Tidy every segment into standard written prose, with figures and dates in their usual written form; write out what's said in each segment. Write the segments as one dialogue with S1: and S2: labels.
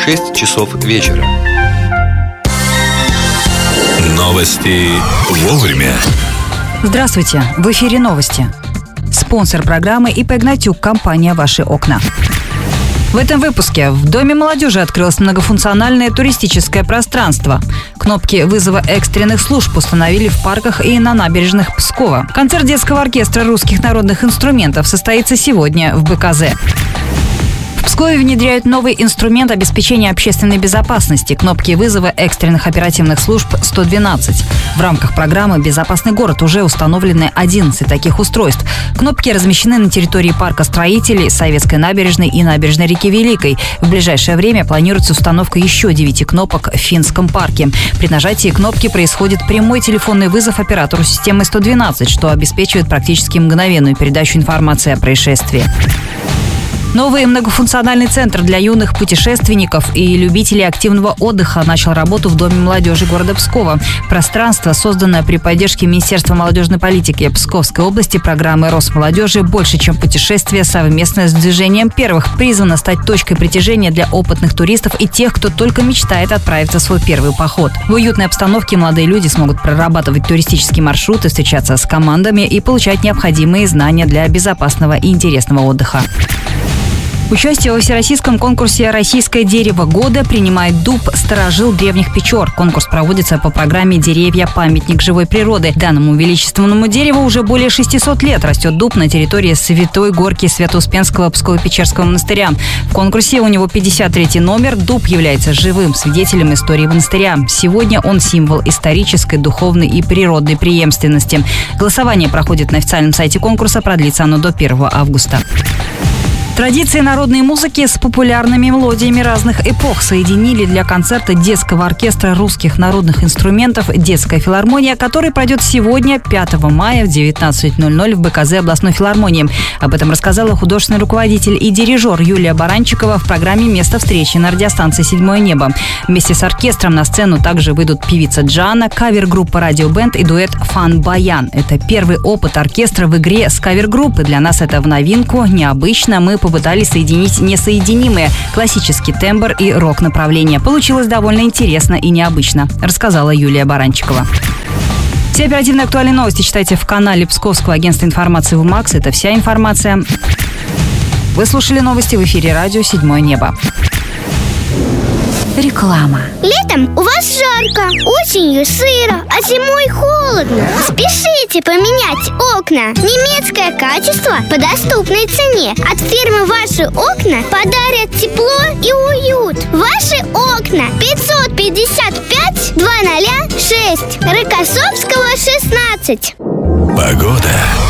S1: 6 часов вечера.
S2: Новости вовремя.
S3: Здравствуйте, в эфире новости. Спонсор программы ИП «Гнатюк», компания «Ваши окна». В этом выпуске в Доме молодежи открылось многофункциональное туристическое пространство. Кнопки вызова экстренных служб установили в парках и на набережных Пскова. Концерт детского оркестра русских народных инструментов состоится сегодня в БКЗ. В Пскове внедряют новый инструмент обеспечения общественной безопасности – кнопки вызова экстренных оперативных служб 112. В рамках программы «Безопасный город» уже установлены 11 таких устройств. Кнопки размещены на территории парка Строителей, Советской набережной и набережной реки Великой. В ближайшее время планируется установка еще 9 кнопок в Финском парке. При нажатии кнопки происходит прямой телефонный вызов оператору системы 112, что обеспечивает практически мгновенную передачу информации о происшествии. Новый многофункциональный центр для юных путешественников и любителей активного отдыха начал работу в Доме молодежи города Пскова. Пространство, созданное при поддержке Министерства молодежной политики Псковской области программы Росмолодежи «Больше, чем путешествие», совместно с движением первых, призвано стать точкой притяжения для опытных туристов и тех, кто только мечтает отправиться в свой первый поход. В уютной обстановке молодые люди смогут прорабатывать туристические маршруты, встречаться с командами и получать необходимые знания для безопасного и интересного отдыха. Участие во всероссийском конкурсе «Российское дерево года» принимает дуб «Старожил древних Печор». Конкурс проводится по программе «Деревья. Памятник живой природы». Данному величественному дереву уже более 600 лет растет дуб на территории Святой Горки Свято-Успенского Псково-Печерского монастыря. В конкурсе у него 53-й номер. Дуб является живым свидетелем истории монастыря. Сегодня он символ исторической, духовной и природной преемственности. Голосование проходит на официальном сайте конкурса. Продлится оно до 1 августа. Традиции народной музыки с популярными мелодиями разных эпох соединили для концерта детского оркестра русских народных инструментов «Детская филармония», который пройдет сегодня, 5 мая в 19:00 в БКЗ областной филармонии. Об этом рассказала художественный руководитель и дирижер Юлия Баранчикова в программе «Место встречи» на радиостанции «Седьмое небо». Вместе с оркестром на сцену также выйдут певица Джана, кавер-группа «Радиобенд» и дуэт «Фан Баян». Это первый опыт оркестра в игре с кавер-группы. Для нас это в новинку, необычно. Мы попытались соединить несоединимые – классический тембр и рок-направление. Получилось довольно интересно и необычно, рассказала Юлия Баранчикова. Все оперативные актуальные новости читайте в канале Псковского агентства информации ВМАКС. Это вся информация. Вы слушали новости в эфире радио «Седьмое небо». Реклама.
S4: Летом у вас жарко, осенью сыро, а зимой холодно. Спешите поменять окна. Немецкое качество по доступной цене. От фирмы «Ваши окна» подарят тепло и уют. «Ваши окна» 555-206, Рокоссовского, 16.
S2: Погода.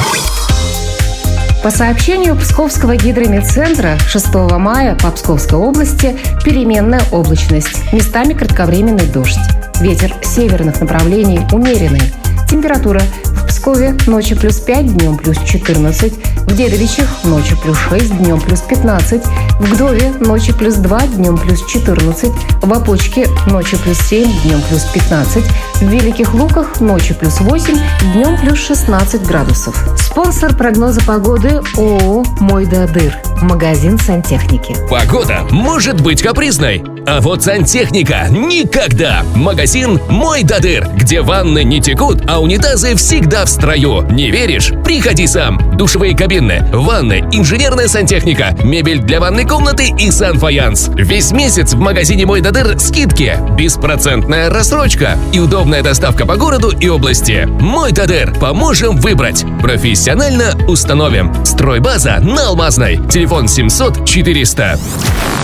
S5: По сообщению Псковского гидрометцентра, 6 мая по Псковской области переменная облачность, местами кратковременный дождь. Ветер северных направлений умеренный. Температура в Пскове ночью +5, днем +14, в Дедовичах ночью +6, днем +15, в Гдове ночью +2, днем +14, в Опочке ночью +7, днем +15, в Великих Луках ночью +8, днем +16 градусов. Спонсор прогноза погоды ООО «Мойдодыр», магазин сантехники.
S6: Погода может быть капризной, а вот сантехника никогда. Магазин «Мойдодыр», где ванны не текут, а унитазы всегда в строю. Не веришь? Приходи сам. Душевые кабины, ванны, инженерная сантехника, мебель для ванной комнаты и санфаянс. Весь месяц в магазине «Мойдодыр» скидки, беспроцентная рассрочка и удобная доставка по городу и области. «Мойдодыр». Поможем выбрать. Профессионально установим. Стройбаза на Алмазной. Телефон 700 400.